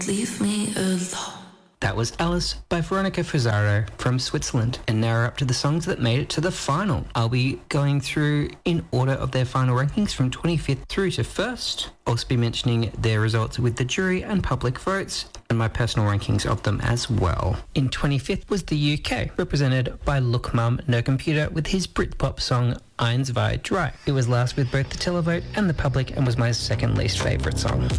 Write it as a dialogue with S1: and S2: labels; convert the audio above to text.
S1: Leave me alone.
S2: That was Alice by Veronica Fazzaro from Switzerland. And now we're up to the songs that made it to the final. I'll be going through in order of their final rankings from 25th through to 1st. I'll also be mentioning their results with the jury and public votes and my personal rankings of them as well. In 25th was the UK, represented by Look Mum No Computer with his Britpop song Eins, Zwei, Drei. It was last with both the televote and the public and was my second least favourite song.